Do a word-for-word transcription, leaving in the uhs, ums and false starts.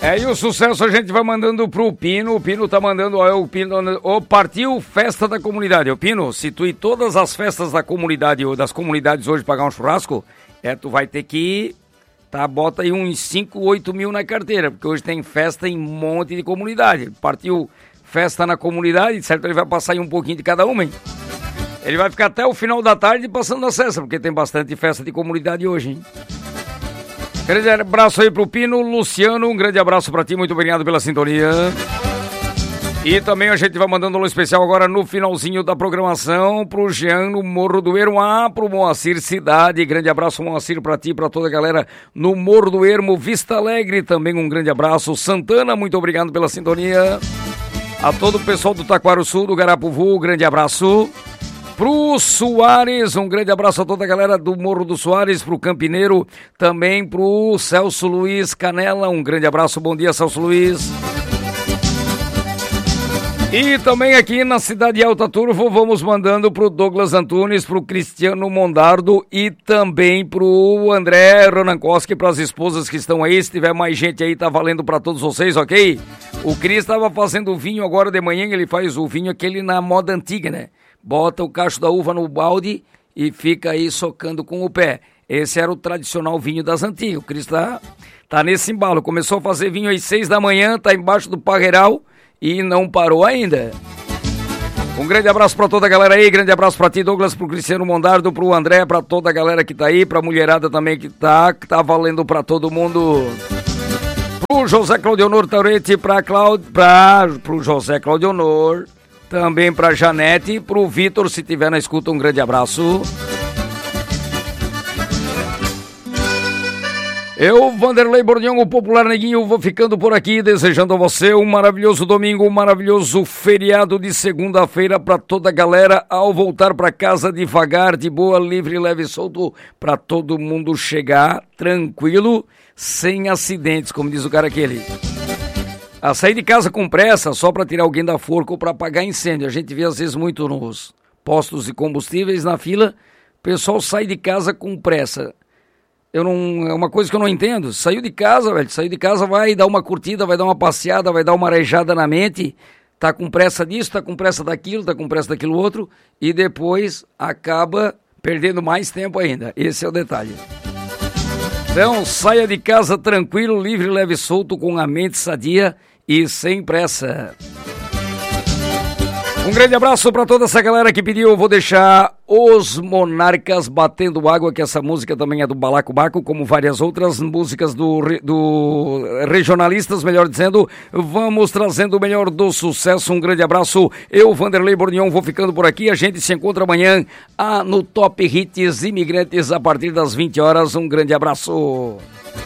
É, e o sucesso a gente vai mandando pro Pino. O Pino tá mandando, ó, o Pino, ó, partiu festa da comunidade. O Pino, se tu ir todas as festas da comunidade ou das comunidades hoje pagar um churrasco, é, tu vai ter que, tá, bota aí uns cinco, oito mil na carteira, porque hoje tem festa em um monte de comunidade. Partiu festa na comunidade, certo? Ele vai passar aí um pouquinho de cada uma, hein? Ele vai ficar até o final da tarde passando a festa, porque tem bastante festa de comunidade hoje, hein? Grande abraço aí pro Pino. Luciano, um grande abraço pra ti, muito obrigado pela sintonia. E também a gente vai mandando um especial agora no finalzinho da programação pro Jean no Morro do Ermo, ah, pro Moacir Cidade. Grande abraço, Moacir, pra ti, pra toda a galera no Morro do Ermo, Vista Alegre, também um grande abraço. Santana, muito obrigado pela sintonia. A todo o pessoal do Taquaruçu, do Garapuvu, grande abraço. Pro Soares, um grande abraço a toda a galera do Morro do Soares, pro Campineiro, também pro Celso Luiz Canela, um grande abraço, bom dia, Celso Luiz. E também aqui na cidade de Alta Turvo, vamos mandando pro Douglas Antunes, pro Cristiano Mondardo e também pro André Ronankoski, pras esposas que estão aí. Se tiver mais gente aí, tá valendo pra todos vocês, ok? O Cris tava fazendo vinho agora de manhã, ele faz o vinho aquele na moda antiga, né? Bota o cacho da uva no balde e fica aí socando com o pé. Esse era o tradicional vinho das antigas. O Cris tá, tá nesse embalo. Começou a fazer vinho às seis da manhã, tá embaixo do parreiral e não parou ainda. Um grande abraço pra toda a galera aí. Grande abraço pra ti, Douglas, pro Cristiano Mondardo, pro André, pra toda a galera que tá aí, pra mulherada também que tá, que tá valendo pra todo mundo. Pro José Claudionor Taurete, pra Claudio, pra, pro José Claudionor. Também pra Janete, pro Vitor, se tiver na escuta, um grande abraço. Eu, Vanderlei Bordignon, o popular neguinho, vou ficando por aqui, desejando a você um maravilhoso domingo, um maravilhoso feriado de segunda-feira pra toda a galera, ao voltar pra casa devagar, de boa, livre, leve e solto, pra todo mundo chegar tranquilo, sem acidentes, como diz o cara aquele. A sair de casa com pressa só para tirar alguém da forca ou para apagar incêndio. A gente vê às vezes muito nos postos de combustíveis, na fila, o pessoal sai de casa com pressa. Eu não, é uma coisa que eu não entendo. Saiu de casa, velho, saiu de casa, vai dar uma curtida, vai dar uma passeada, vai dar uma arejada na mente, tá com pressa disso, tá com pressa daquilo, tá com pressa daquilo outro, e depois acaba perdendo mais tempo ainda. Esse é o detalhe. Então, saia de casa tranquilo, livre, leve e solto, com a mente sadia e sem pressa. Um grande abraço para toda essa galera que pediu. Eu vou deixar Os Monarcas Batendo Água, que essa música também é do Balacobaco, como várias outras músicas do, do regionalistas, melhor dizendo. Vamos trazendo o melhor do sucesso. Um grande abraço. Eu, Vanderlei Bordignon, vou ficando por aqui. A gente se encontra amanhã ah, no Top Hits Imigrantes a partir das vinte horas. Um grande abraço.